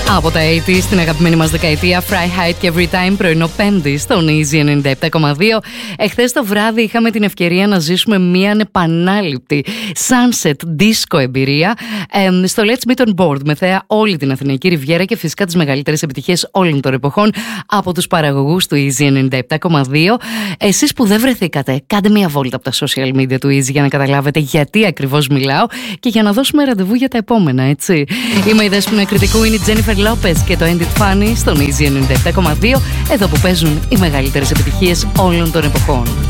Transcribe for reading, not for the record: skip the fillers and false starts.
Από τα 80's στην αγαπημένη μας δεκαετία, Fry High και Every Time, πρωινό Πέμπτη στον Easy 97,2. Εχθές το βράδυ είχαμε την ευκαιρία να ζήσουμε μια ανεπανάληπτη sunset disco εμπειρία στο Let's Meet on Board, με θέα όλη την Αθηναϊκή Ριβιέρα και φυσικά τις μεγαλύτερες επιτυχίες όλων των εποχών από τους παραγωγούς του Easy 97,2. Εσείς που δεν βρεθήκατε, κάντε μια βόλτα από τα social media του Easy για να καταλάβετε γιατί ακριβώς μιλάω και για να δώσουμε ραντεβού για τα επόμενα, έτσι. Είμαι η Δέσποινα Κριτικού, είναι η Jennifer Lopez και το End It Funny στον Easy 97,2, εδώ που παίζουν οι μεγαλύτερες επιτυχίες όλων των εποχών.